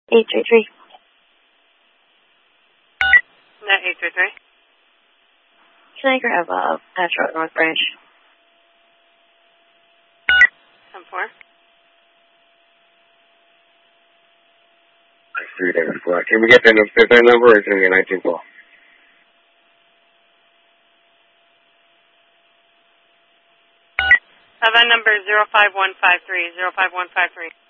833. Net 833. Can I grab Patch Road North Branch? 10-4. I see that before. Can we get that number or is it going to be a 19 call? Event number 05153. 05153.